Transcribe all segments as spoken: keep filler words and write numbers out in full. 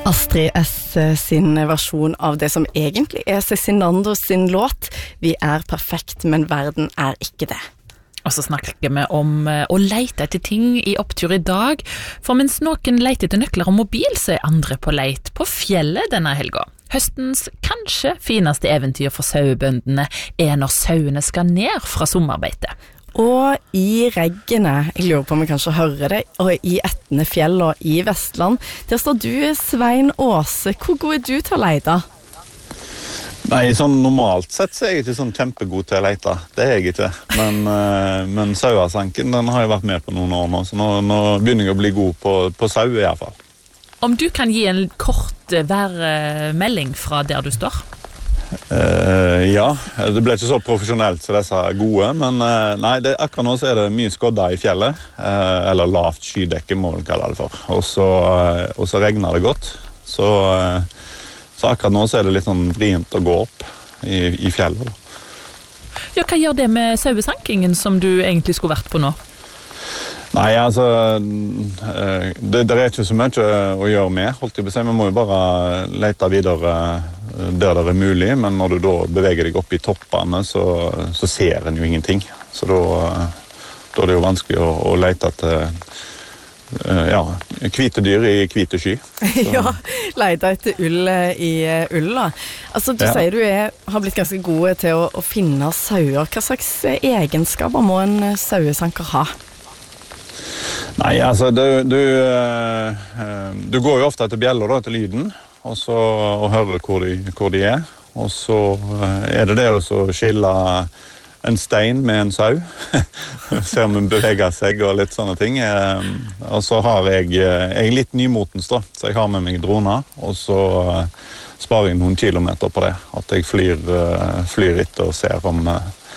Astrid S sin versjon av det som egentlig er Cezinando sin låt. Vi er perfekt, men verden er ikke det. Og så snakker vi om å lete etter ting i opptur i dag, for mens noen leter etter nøkler og mobil, så er andre på leit på fjellet denne helga. Høstens kanskje fineste eventyr for sauebøndene er når sauene skal ned fra sommerbeite. Og i reggene, jeg lurer på om vi kanskje hører det, og i Etne fjell og i Vestland, der står du, Svein Åse. Hvor god er du til å lete? Nei, sånn normalt sett så er jeg ikke sånn kjempegod til å lete. Det er jeg ikke. Men, men sauesanken, den har jeg vært med på noen år nå, så nå, nå begynner jeg å bli god på, på sau i hvert fall. Om du kan gi en kort værmelding fra der du står? Uh, ja, det ble ikke så profesjonelt som disse gode, men uh, nei, det, akkurat nå så er det mye skodder i fjellet, uh, eller lavt skydekke må vi kalle det for, og så, uh, og så regner det godt, så, uh, så akkurat nå så er det litt sånn vrient å gå opp i, i fjellet. Ja, hva gjør det med sauesankingen som du egentlig skulle vært på nå? Nei, altså, det, det er ikke så mye å gjøre med, holdt jeg på å si. Vi må jo bare lete videre der det er mulig, men når du da beveger deg opp i toppene, så, så ser en jo ingenting. Så da, da er det jo vanskelig å, å lete etter ja, hvite dyr i hvite sky. Ja, lete etter ull i ull da. Altså, du ja. sier du er, har blitt ganske gode til å, å finne sauer. Hva slags egenskaper må en sauesanker ha? Nei, altså, du, du, du går jo ofte etter bjeller da, etter lyden, og, så, og hører hvor de, hvor de er. Og så er det det å skille en stein med en sau, se om den beveger seg og litt sånne ting. Og så har jeg, jeg er litt nymotens da, så jeg har med meg droner, og så sparer jeg noen kilometer på det. At jeg flyr, flyr etter og ser om,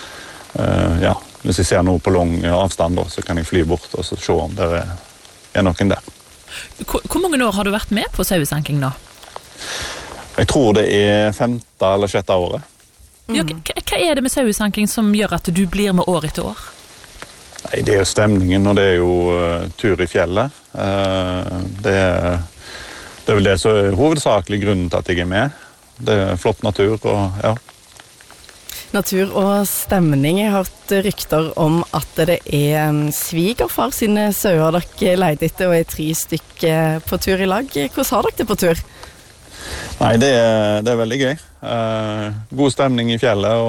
ja, hvis jeg ser noe på lang avstand, da, så kan jeg fly bort og så se om det er, er noen der. Hvor, hvor mange år har du vært med på sauesanking nå? Jeg tror det er femte eller sjette året. Mm. Ja, hva er det med sauesanking som gjør at du blir med år etter år? Nei, det er jo stemningen, og det er jo uh, tur i fjellet. Uh, det, er, det er vel det som er hovedsakelig grunnen til at jeg er med. Det er flott natur, og ja. Natur og stemning. Jeg har hørt rykter om at det er svigerfar sine sauer dere leide etter, og er tre stykker på tur i lag. Hvordan har dere det på tur? Nei, det er, det er veldig gøy. Uh, god stemning i fjellet,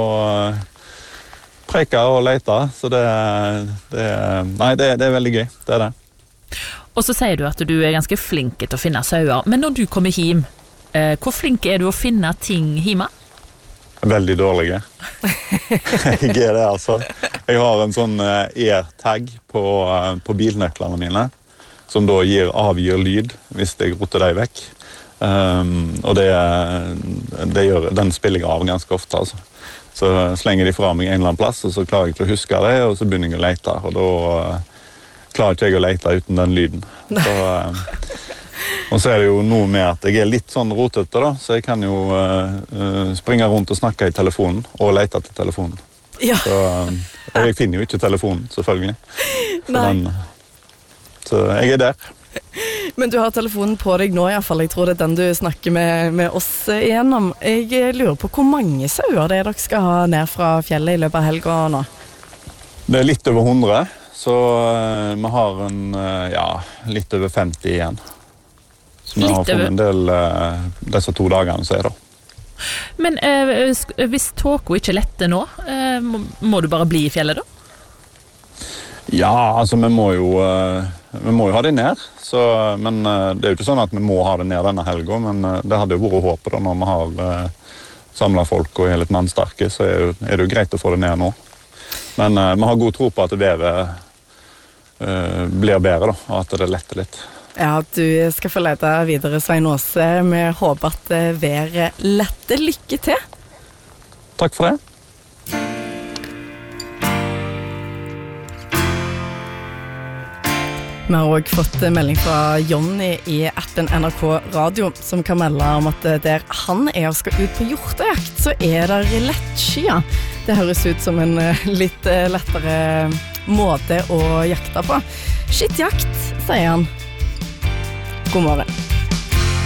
og preker og leter, så det, det, nei, det, det er veldig gøy. Det er det. Og så sier du at du er ganske flink til å finne sauer, men når du kommer hjem, uh, hvor flink er du å finne ting hjemme? Veldig dårlige. Jeg er det, altså. Jeg har en sånn e-tag på, på bilnøklene mine, som da gir, avgir lyd hvis jeg roter deg vekk. Um, og det, det gjør, den spiller jeg av ganske ofte, altså. Så slenger de fra meg en eller annen plass, og så klarer jeg ikke å huske det, og så begynner jeg å lete, og da klarer ikke jeg å lete uten den lyden. Så... Um, Og så er det jo noe med at jeg er litt sånn rotete da, så jeg kan jo uh, springe rundt og snakke i telefonen, og lete etter telefonen. Ja. Så, uh, og jeg finner jo ikke telefonen, selvfølgelig. Så, den, så jeg er der. Men du har telefonen på deg nå i hvert fall. Jeg tror det er den du snakker med, med oss igjennom. Jeg lurer på hvor mange sauer det er dere skal ha ned fra fjellet i løpet av helga nå? Det er litt over hundre, så uh, vi har en, uh, ja, litt over femti igjen. Så vi har funnet en del uh, disse to dagene så er det. Men uh, hvis tåka ikke letter nå, uh, må, må du bare bli i fjellet da? Ja, altså vi må jo, uh, vi må jo ha det ned. Så, men uh, det er jo ikke sånn at vi må ha det ned denne helgen, men uh, det hadde jo vært håpet da når vi har uh, samlet folk og er litt mannsterke, så er, jo, er det jo greit å få det ned nå. Men uh, vi har god tro på at det været uh, blir bedre da, og at det letter litt. Ja, du skal få lete videre, Svein Åse. Vi håper at været letter. Lykke til. Takk for det. Vi har også fått melding fra Jonny i appen N R K Radio, som kan melde om at der han er og skal ut på hjortejakt, så er det lettskia. Det høres ut som en litt lettere måte å jakte på. Skittjakt, sier han. God morgen.